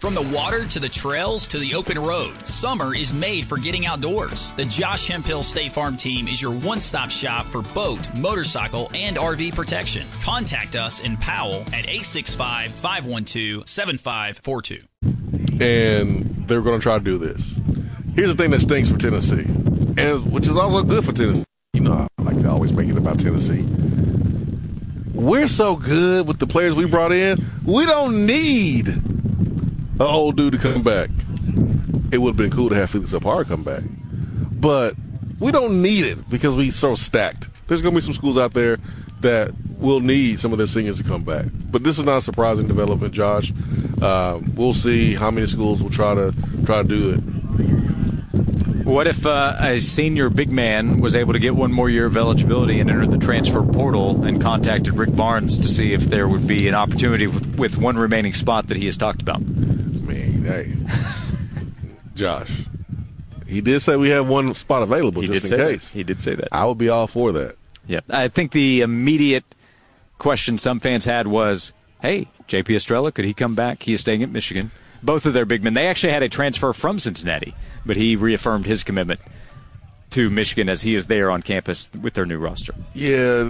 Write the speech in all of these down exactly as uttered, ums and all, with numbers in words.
From the water to the trails to the open road, summer is made for getting outdoors. The Josh Hemphill State Farm team is your one-stop shop for boat, motorcycle, and R V protection. Contact us in Powell at eight six five, five one two, seven five four two. And they're going to try to do this. Here's the thing that stinks for Tennessee, and which is also good for Tennessee. You know, I like to always make it about Tennessee. We're so good with the players we brought in, we don't need an old dude to come back. It would have been cool to have Felix Apar come back. But we don't need it because we're so stacked. There's going to be some schools out there that will need some of their seniors to come back. But this is not a surprising development, Josh. Um, we'll see how many schools will try to try to do it. What if uh, a senior big man was able to get one more year of eligibility and entered the transfer portal and contacted Rick Barnes to see if there would be an opportunity with, with one remaining spot that he has talked about? Man, hey. Josh, he did say we have one spot available he just did in say case. That. He did say that. I would be all for that. Yeah, I think the immediate question some fans had was, hey, J P Estrella, could he come back? He is staying at Michigan. Both of their big men. They actually had a transfer from Cincinnati, but he reaffirmed his commitment to Michigan as he is there on campus with their new roster. Yeah.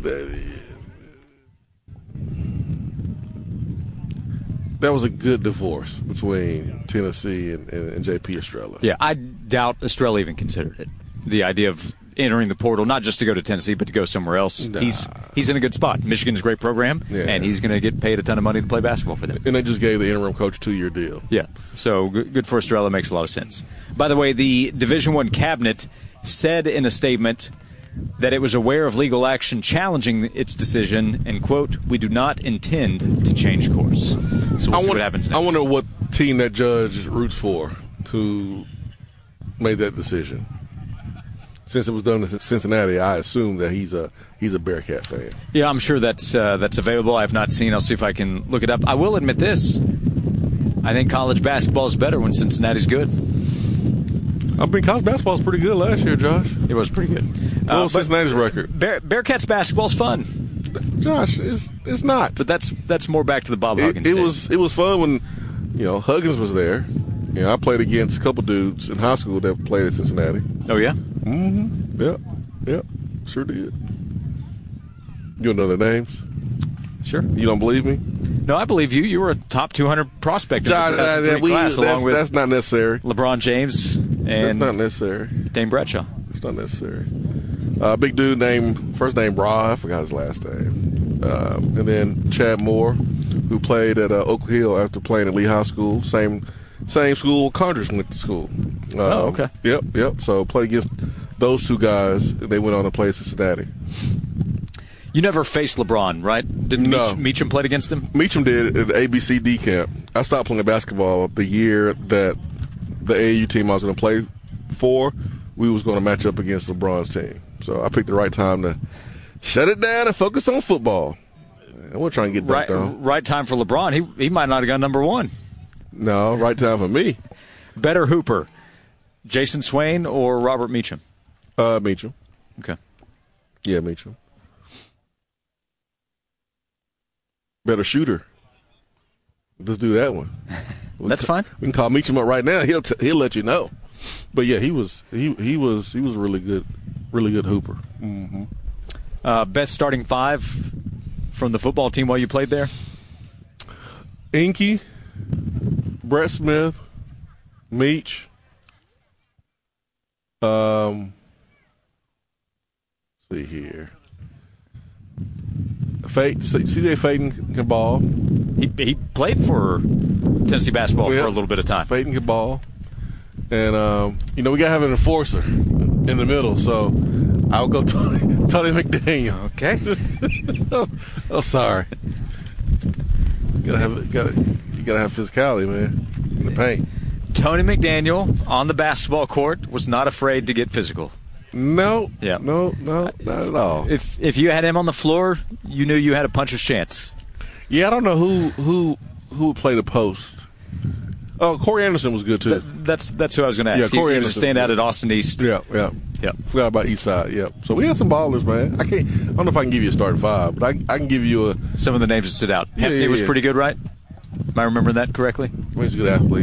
That was a good divorce between Tennessee and, and, and J P Estrella. Yeah, I doubt Estrella even considered it. The idea of entering the portal, not just to go to Tennessee, but to go somewhere else. Nah. He's he's in a good spot. Michigan's a great program, yeah. and he's going to get paid a ton of money to play basketball for them. And they just gave the interim coach a two-year deal. Yeah, so good, good for Estrella. Makes a lot of sense. By the way, the Division I cabinet said in a statement that it was aware of legal action challenging its decision, and, quote, we do not intend to change course. So we'll I see wonder, what happens next. I wonder what team that judge roots for to make that decision. Since it was done in Cincinnati, I assume that he's a he's a Bearcat fan. Yeah, I'm sure that's uh, that's available. I have not seen. I'll see if I can look it up. I will admit this. I think college basketball is better when Cincinnati's good. I mean, college basketball was pretty good last year, Josh. It was pretty good. What uh, was Cincinnati's record? Bear, Bearcats basketball's fun. Josh, it's it's not. But that's that's more back to the Bob Huggins It, it days. was it was fun when, you know, Huggins was there. You know, I played against a couple dudes in high school that played at Cincinnati. Oh, yeah? Mm-hmm. Yep. Yep. Sure did. You don't know their names? Sure. You don't believe me? No, I believe you. You were a top two hundred prospect in the two thousand three uh, we, class, that's, along with that's not necessary. LeBron James and that's not necessary. Dame Bradshaw. It's not necessary. Uh, big dude named, first name Bra, I forgot his last name. Um, and then Chad Moore, who played at uh, Oak Hill after playing at Lee High School. Same same school Condris went to school. Um, oh, okay. Yep, yep. So played against those two guys. They went on to play at Cincinnati. You never faced LeBron, right? Didn't no. Meach, Meacham played against him? Meacham did at the A B C D camp. I stopped playing basketball the year that the A A U team I was going to play for, we was going to match up against LeBron's team. So I picked the right time to shut it down and focus on football. I wasn't trying to get dunked right, on. Right time for LeBron. He he might not have got number one. No, right time for me. Better hooper, Jason Swain or Robert Meacham? Uh, Meacham. Okay. Yeah, Meacham. Better shooter. Let's do that one. That's fine. We can call Meacham up right now. He'll t- he'll let you know. But yeah, he was he he was he was a really good, really good hooper. Mm-hmm. Uh, best starting five from the football team while you played there? Inky, Brett Smith, Meach. Um, let's see here. Fate, C J Faden can ball. He he played for Tennessee basketball yeah, for a little bit of time. Faden can ball. And, um, you know, we got to have an enforcer in the middle, so I'll go Tony, Tony McDaniel. Okay. oh, oh, sorry. Gotta have, gotta, you got to have physicality, man, in the paint. Tony McDaniel on the basketball court was not afraid to get physical. No, yeah. no, no, not at all. If if you had him on the floor, you knew you had a puncher's chance. Yeah, I don't know who who who would play the post. Oh, Corey Anderson was good too. Th- that's that's who I was going to ask. Yeah, Corey he, he was a standout at Austin East. Yeah, yeah, yeah. Forgot about East Side. Yeah. So we had some ballers, man. I can't. I don't know if I can give you a starting five, but I I can give you a. Some of the names that stood out. Yeah, Hefty yeah, was yeah. pretty good, right? Am I remembering that correctly? I mean, he's a good athlete.